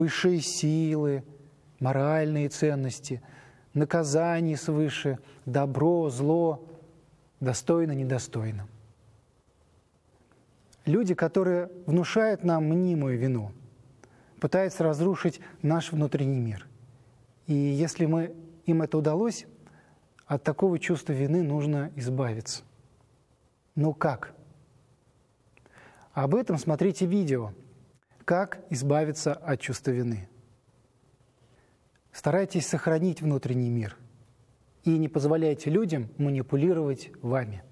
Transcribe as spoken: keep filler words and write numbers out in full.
высшие силы, моральные ценности, наказание свыше, добро, зло, достойно, недостойно. Люди, которые внушают нам мнимую вину, пытаются разрушить наш внутренний мир. И если мы, им это удалось, от такого чувства вины нужно избавиться. Но как? Об этом смотрите видео «Как избавиться от чувства вины». Старайтесь сохранить внутренний мир и не позволяйте людям манипулировать вами.